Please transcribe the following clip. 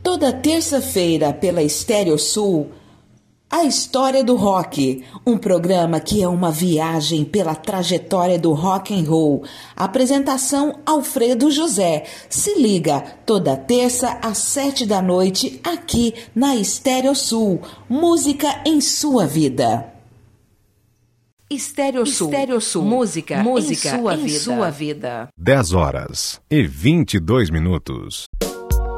Toda terça-feira pela Estéreo Sul, A História do Rock, um programa que é uma viagem pela trajetória do rock and roll. Apresentação Alfredo José. Se liga, toda terça às 7 da noite, aqui na Estéreo Sul. Música em sua vida. Estéreo Sul. Música em sua vida. 10 horas e 22 minutos.